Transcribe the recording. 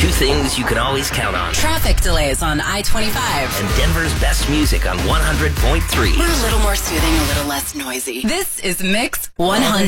Two things you can always count on. Traffic delays on I-25. And Denver's best music on 100.3. We're a little more soothing, a little less noisy. This is Mix 100.